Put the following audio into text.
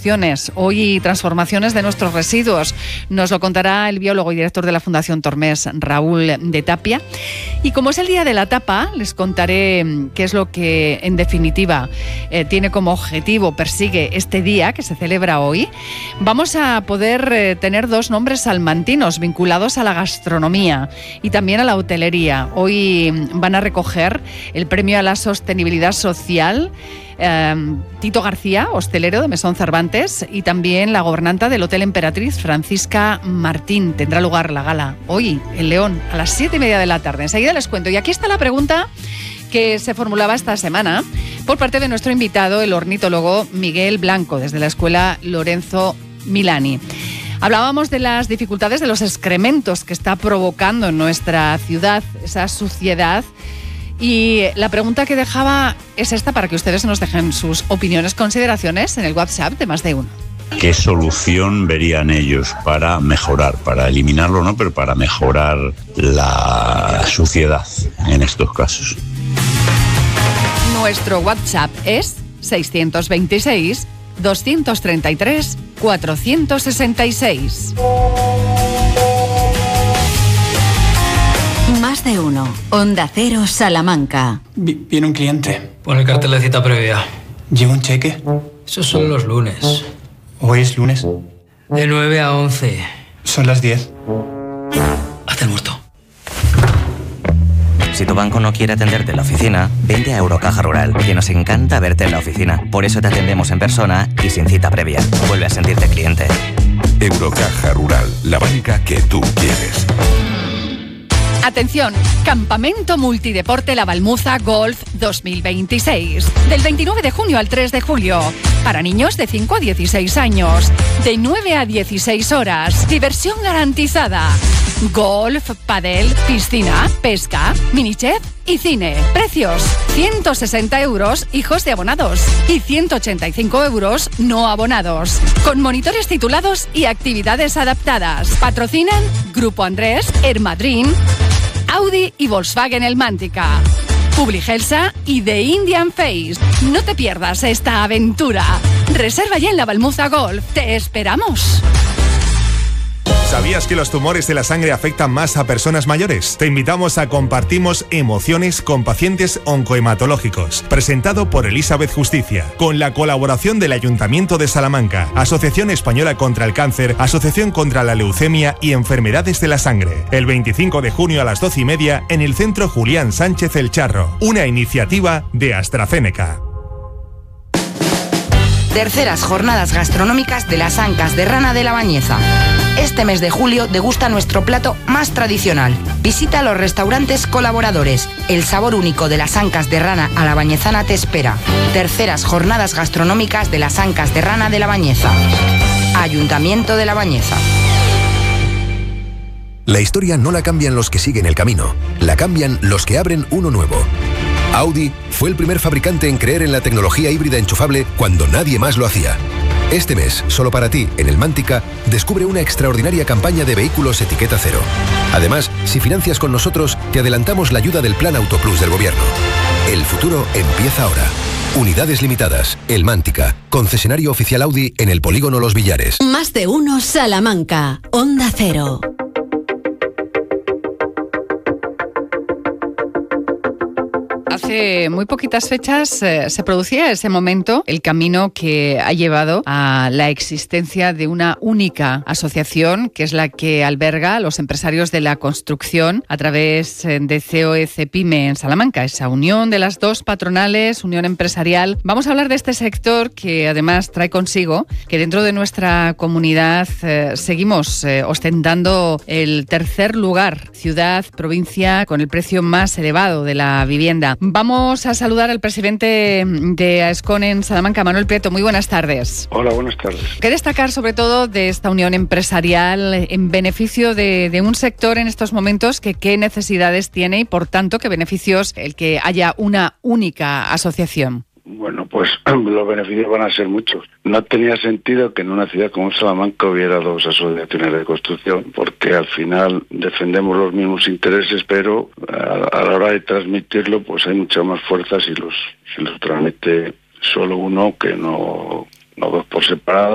soluciones hoy y transformaciones de nuestros residuos. Nos lo contará el biólogo y director de la Fundación Tormés, Raúl de Tapia. Y como es el Día de la Tapa, les contaré qué es lo que, en definitiva, tiene como objetivo, persigue este día que se celebra hoy. Vamos a poder tener dos nombres salmantinos vinculados a la gastronomía y también a la hotelería. Hoy van a recoger el premio a la sostenibilidad social Tito García, hostelero de Mesón Cervantes, y también la gobernanta del Hotel Emperatriz, Francisca Martín. Tendrá lugar la gala hoy en León a las 7:30 de la tarde. Enseguida les cuento. Y aquí está la pregunta que se formulaba esta semana por parte de nuestro invitado, el ornitólogo Miguel Blanco, desde la Escuela Lorenzo Milani. Hablábamos de las dificultades de los excrementos que está provocando en nuestra ciudad esa suciedad. Y la pregunta que dejaba es esta, para que ustedes nos dejen sus opiniones, consideraciones en el WhatsApp de Más de Uno. ¿Qué solución verían ellos para mejorar, para eliminarlo, no, pero para mejorar la suciedad en estos casos? Nuestro WhatsApp es 626 233 466. Más de Uno. Onda Cero, Salamanca. Viene un cliente. Pon el cartel de cita previa. ¿Lleva un cheque? Esos son los lunes. ¿Hoy es lunes? De 9 a 11. Son las 10. Haz el muerto. Si tu banco no quiere atenderte en la oficina, vente a Eurocaja Rural, que nos encanta verte en la oficina. Por eso te atendemos en persona y sin cita previa. Vuelve a sentirte cliente. Eurocaja Rural, la banca que tú quieres. Atención, Campamento Multideporte La Balmuza Golf 2026. Del 29 de junio al 3 de julio. Para niños de 5 a 16 años. De 9 a 16 horas. Diversión garantizada. Golf, pádel, piscina, pesca, minichef y cine. Precios: 160 euros hijos de abonados y 185 euros no abonados. Con monitores titulados y actividades adaptadas. Patrocinan Grupo Andrés, Ermadrin, Audi y Volkswagen Elmántica, Publigelsa y The Indian Face. No te pierdas esta aventura. Reserva ya en La Balmuza Golf. ¡Te esperamos! ¿Sabías que los tumores de la sangre afectan más a personas mayores? Te invitamos a Compartimos Emociones con pacientes oncohematológicos, presentado por Elizabeth Justicia, con la colaboración del Ayuntamiento de Salamanca, Asociación Española contra el Cáncer, Asociación contra la Leucemia y Enfermedades de la Sangre. El 25 de junio a las 12:30 en el Centro Julián Sánchez El Charro, una iniciativa de AstraZeneca. Terceras jornadas gastronómicas de las Ancas de Rana de la Bañeza. Este mes de julio degusta nuestro plato más tradicional. Visita los restaurantes colaboradores. El sabor único de las Ancas de Rana a la Bañezana te espera. Terceras jornadas gastronómicas de las Ancas de Rana de la Bañeza. Ayuntamiento de La Bañeza. La historia no la cambian los que siguen el camino, la cambian los que abren uno nuevo. Audi fue el primer fabricante en creer en la tecnología híbrida enchufable cuando nadie más lo hacía. Este mes, solo para ti, en el Mántica, descubre una extraordinaria campaña de vehículos etiqueta cero. Además, si financias con nosotros, te adelantamos la ayuda del Plan Autoplus del Gobierno. El futuro empieza ahora. Unidades limitadas. El Mántica, concesionario oficial Audi en el Polígono Los Villares. Más de Uno, Salamanca. Onda Cero. Hace muy poquitas fechas se producía ese momento, el camino que ha llevado a la existencia de una única asociación, que es la que alberga a los empresarios de la construcción a través de COE-CEPIME en Salamanca, esa unión de las dos patronales, unión empresarial. Vamos a hablar de este sector que además trae consigo que dentro de nuestra comunidad seguimos ostentando el tercer lugar, ciudad, provincia, con el precio más elevado de la vivienda. Vamos a saludar al presidente de AESCON en Salamanca, Manuel Prieto. Muy buenas tardes. Hola, buenas tardes. ¿Qué destacar sobre todo de esta unión empresarial en beneficio de un sector en estos momentos que qué necesidades tiene y por tanto qué beneficios el que haya una única asociación? Bueno, pues los beneficios van a ser muchos. No tenía sentido que en una ciudad como Salamanca hubiera dos asociaciones de construcción, porque al final defendemos los mismos intereses, pero a la hora de transmitirlo, pues hay mucha más fuerza si los transmite solo uno que no dos por separado.